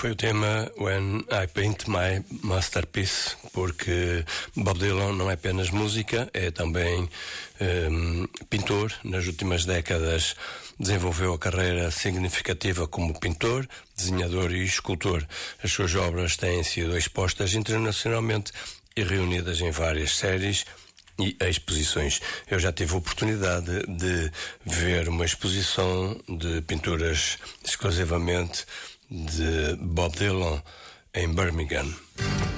foi o tema When I Paint My Masterpiece, porque Bob Dylan não é apenas música, é também pintor. Nas últimas décadas desenvolveu a carreira significativa como pintor, desenhador e escultor. As suas obras têm sido expostas internacionalmente e reunidas em várias séries e exposições. Eu já tive a oportunidade de ver uma exposição de pinturas exclusivamente de Bob Dylan em Birmingham.